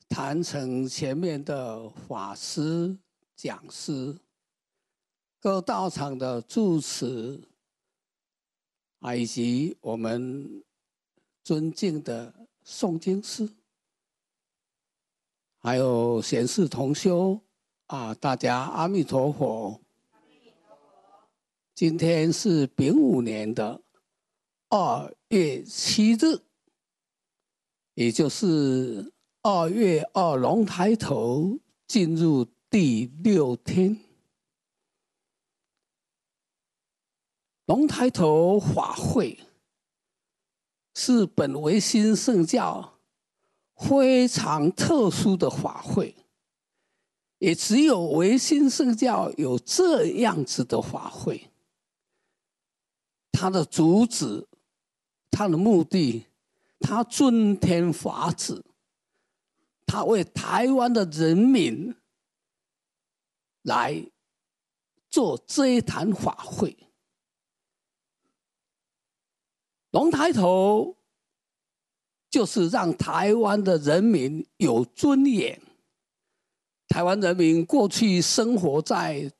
坛城前面的法师、讲师，各道场的住持，以及我们尊敬的诵经师，还有贤士同修大家阿弥陀佛。今天是丙午年的2月7日，也就是2月2龙抬头进入第6天。龙抬头法会是本维新圣教非常特殊的法会，也只有维新圣教有这样子的法会。它的主旨，它的目的，它遵天法旨，它为台湾的人民来做这一坛法会。龙抬头就是让台湾的人民有尊严。台湾人民过去生活在